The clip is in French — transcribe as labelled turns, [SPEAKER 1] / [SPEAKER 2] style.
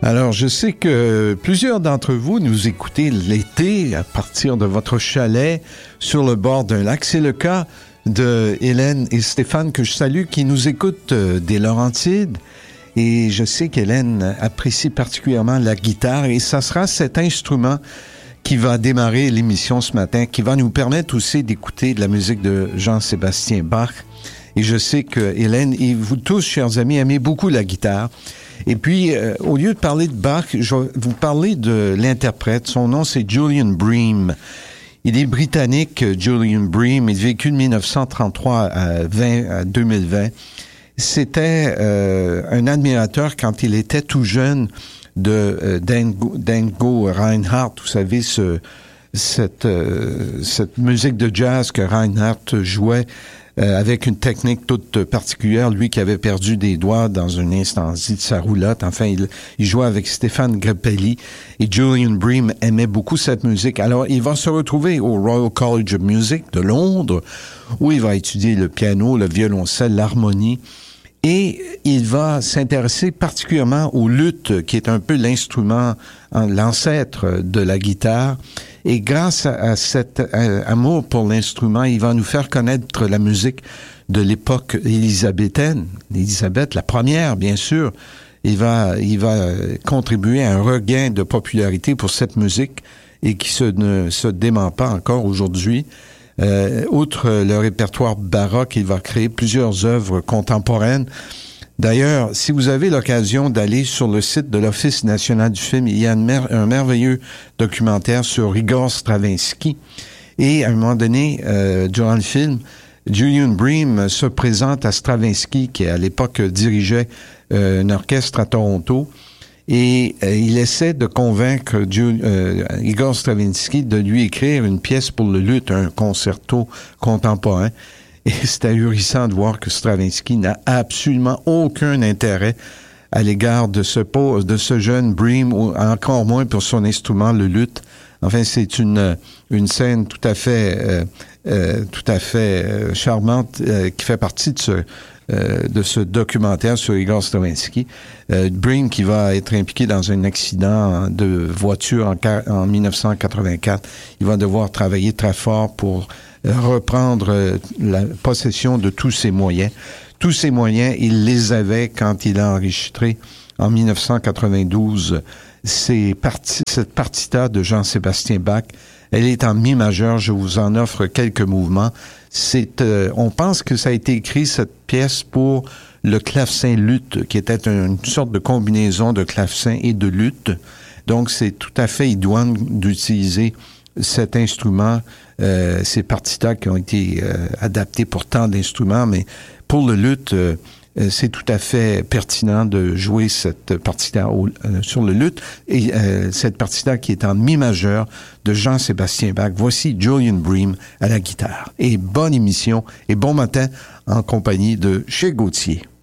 [SPEAKER 1] Alors, je sais que plusieurs d'entre vous nous écoutez l'été à partir de votre chalet sur le bord d'un lac. C'est le cas de Hélène et Stéphane que je salue qui nous écoutent des Laurentides. Et je sais qu'Hélène apprécie particulièrement la guitare et ça sera cet instrument qui va démarrer l'émission ce matin, qui va nous permettre aussi d'écouter de la musique de Jean-Sébastien Bach. Et je sais que Hélène et vous tous, chers amis, aimez beaucoup la guitare. Et puis, au lieu de parler de Bach, je vais vous parler de l'interprète. Son nom, c'est Julian Bream. Il est britannique, Julian Bream. Il a vécu de 1933 à 2020. C'était un admirateur quand il était tout jeune de Django Reinhardt. Vous savez, cette musique de jazz que Reinhardt jouait avec une technique toute particulière, lui qui avait perdu des doigts dans une instance de sa roulotte. Enfin, il jouait avec Stéphane Grappelli et Julian Bream aimait beaucoup cette musique. Alors, il va se retrouver au Royal College of Music de Londres, où il va étudier le piano, le violoncelle, l'harmonie. Et il va s'intéresser particulièrement au luth, qui est un peu l'instrument, l'ancêtre de la guitare. Et grâce à cet amour pour l'instrument, il va nous faire connaître la musique de l'époque élisabéthaine. Élisabeth, la première, bien sûr. Il va contribuer à un regain de popularité pour cette musique et qui ne se dément pas encore aujourd'hui. Outre le répertoire baroque, il va créer plusieurs œuvres contemporaines. D'ailleurs, si vous avez l'occasion d'aller sur le site de l'Office national du film, il y a un merveilleux documentaire sur Igor Stravinsky. Et à un moment donné, durant le film, Julian Bream se présente à Stravinsky, qui à l'époque dirigeait un orchestre à Toronto. Et il essaie de convaincre Igor Stravinsky de lui écrire une pièce pour le luth, un concerto contemporain. Et c'est ahurissant de voir que Stravinsky n'a absolument aucun intérêt à l'égard de ce jeune Bream, ou encore moins pour son instrument, le luth. Enfin, c'est une scène tout à fait charmante qui fait partie de ce documentaire sur Igor Stravinsky. Bream qui va être impliqué dans un accident de voiture en 1984. Il va devoir travailler très fort pour reprendre la possession de tous ses moyens. Tous ses moyens, il les avait quand il a enregistré en 1992 cette partita de Jean-Sébastien Bach. Elle est en mi majeur, je vous en offre quelques mouvements. On pense que ça a été écrit, cette pièce, pour le clavecin luth, qui était une sorte de combinaison de clavecin et de luth. Donc, c'est tout à fait idoine d'utiliser cet instrument, ces partitas qui ont été adaptés pour tant d'instruments, mais pour le luth, c'est tout à fait pertinent de jouer cette partita sur le luth et cette partita qui est en mi majeur de Jean-Sébastien Bach. Voici Julian Bream à la guitare. Et bonne émission et bon matin en compagnie de chez Gauthier.